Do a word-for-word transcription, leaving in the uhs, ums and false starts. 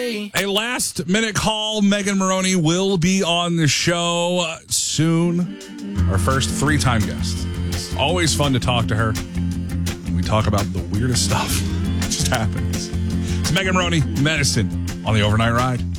A last minute call. Megan Maroney will be on the show soon. Our first three time guest. It's always fun to talk to her. We talk about the weirdest stuff. It just happens. It's Megan Maroney, Medicine on the Overnight Ride.